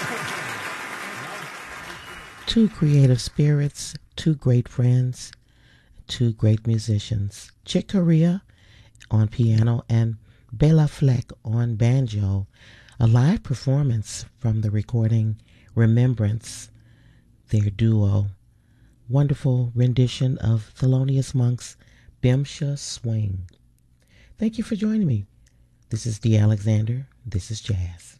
Two creative spirits, two great friends, two great musicians. Chick Corea on piano and Bela Fleck on banjo. A live performance from the recording Remembrance, their duo. Wonderful rendition of Thelonious Monk's Bimsha Swing. Thank you for joining me. This is Dee Alexander. This is Jazz.